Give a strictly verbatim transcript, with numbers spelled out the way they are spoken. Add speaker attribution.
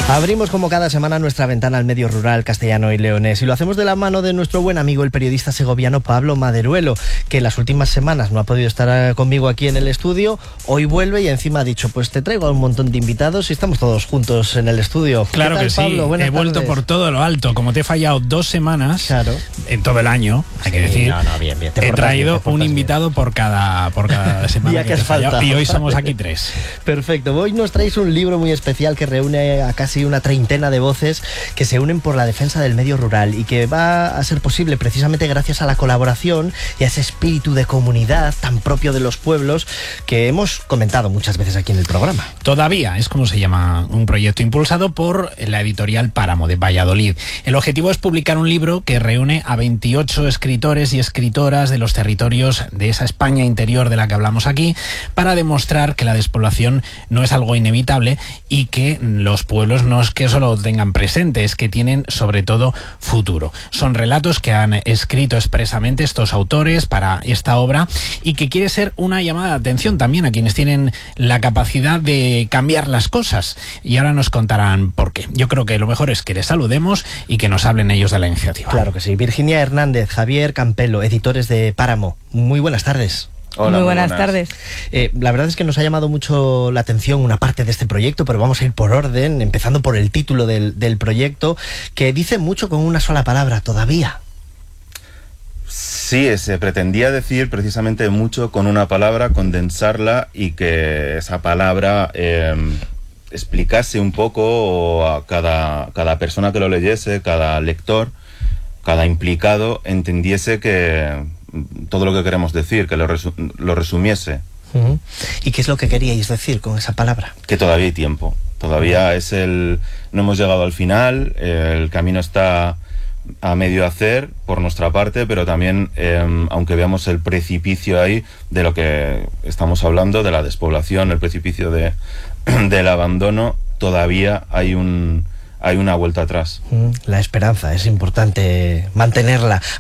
Speaker 1: Abrimos como cada semana nuestra ventana al medio rural castellano y leonés y lo hacemos de la mano de nuestro buen amigo el periodista segoviano Pablo Maderuelo, que las últimas semanas no ha podido estar conmigo aquí en el estudio. Hoy vuelve y encima ha dicho, pues te traigo a un montón de invitados y estamos todos juntos en el estudio.
Speaker 2: Claro
Speaker 1: ¿Qué tal,
Speaker 2: que
Speaker 1: Pablo?
Speaker 2: sí,
Speaker 1: Buenas
Speaker 2: he vuelto
Speaker 1: tardes.
Speaker 2: por todo lo alto. Como te he fallado dos semanas,
Speaker 1: Claro.
Speaker 2: en todo el año, hay que
Speaker 1: Sí,
Speaker 2: decir,
Speaker 1: no, no, bien, bien, te
Speaker 2: he
Speaker 1: portas
Speaker 2: traído
Speaker 1: bien, te portas
Speaker 2: un
Speaker 1: bien.
Speaker 2: invitado por cada, por cada semana
Speaker 1: Día
Speaker 2: que
Speaker 1: que
Speaker 2: te he
Speaker 1: has
Speaker 2: fallado.
Speaker 1: faltado.
Speaker 2: Y hoy somos aquí tres.
Speaker 1: Perfecto. Hoy nos traéis un libro muy especial que reúne a casi una treintena de voces que se unen por la defensa del medio rural y que va a ser posible precisamente gracias a la colaboración y a ese espíritu de comunidad tan propio de los pueblos que hemos comentado muchas veces aquí en el programa.
Speaker 2: Todavía es como se llama un proyecto impulsado por la editorial Páramo de Valladolid. El objetivo es publicar un libro que reúne a veintiocho escritores y escritoras de los territorios de esa España interior de la que hablamos aquí para demostrar que la despoblación no es algo inevitable y que los pueblos no es que solo tengan presente, es que tienen sobre todo futuro. Son relatos que han escrito expresamente estos autores para esta obra y que quiere ser una llamada de atención también a quienes tienen la capacidad de cambiar las cosas. Y ahora nos contarán por qué. Yo creo que lo mejor es que les saludemos y que nos hablen ellos de la iniciativa.
Speaker 1: Claro que sí. Virginia Hernández, Javier Campelo, editores de Páramo. Muy buenas tardes.
Speaker 3: Hola,
Speaker 4: muy buenas,
Speaker 3: buenas
Speaker 4: tardes.
Speaker 1: Eh, la verdad es que nos ha llamado mucho la atención una parte de este proyecto, pero vamos a ir por orden, empezando por el título del, del proyecto, que dice mucho con una sola palabra, todavía.
Speaker 3: Sí, se pretendía decir precisamente mucho con una palabra, condensarla y que esa palabra eh, explicase un poco a cada, cada persona que lo leyese, cada lector, cada implicado, entendiese que todo lo que queremos decir, que lo, resu lo resumiese.
Speaker 1: Uh-huh. ¿Y qué es lo que queríais decir con esa palabra?
Speaker 3: Que todavía hay tiempo, todavía es el... no hemos llegado al final, el camino está a medio hacer por nuestra parte, pero también, eh, aunque veamos el precipicio ahí de lo que estamos hablando, de la despoblación, el precipicio de, del abandono, todavía hay un... hay una vuelta atrás.
Speaker 1: La esperanza, es importante mantenerla.